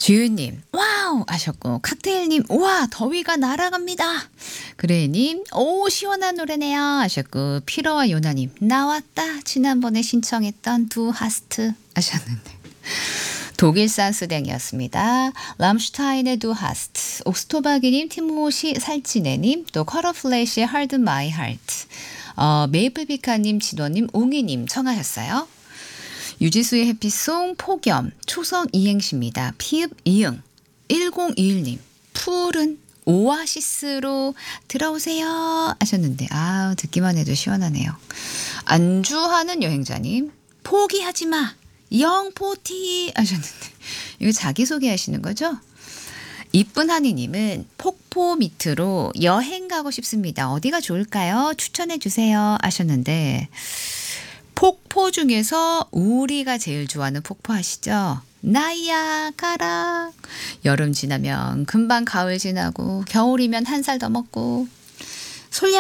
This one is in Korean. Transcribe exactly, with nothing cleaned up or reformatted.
주유님, 와우! 하셨고, 칵테일님, 우와, 더위가 날아갑니다. 그래님, 오, 시원한 노래네요. 하셨고, 피로와 요나님, 나왔다. 지난번에 신청했던 두 하스트. 하셨는데. 독일산 수댕이었습니다. 람슈타인의 두 하스트, 옥스토바기님, 티모시 살찌네님, 또 컬러플레이시의 Hard My Heart, 어, 메이플피카님, 진원님, 옹이님 청하셨어요. 유지수의 해피송, 폭염, 초성 이행시입니다. 피읍 이응, 천이십일님, 푸른 오아시스로 들어오세요 하셨는데, 아 듣기만 해도 시원하네요. 안주하는 여행자님, 포기하지 마. 영포티 하셨는데, 이거 자기소개 하시는 거죠? 이쁜 하니님은 폭포 밑으로 여행 가고 싶습니다. 어디가 좋을까요? 추천해 주세요 하셨는데, 폭포 중에서 우리가 제일 좋아하는 폭포 아시죠? 나이아가라. 여름 지나면 금방 가을 지나고, 겨울이면 한 살 더 먹고,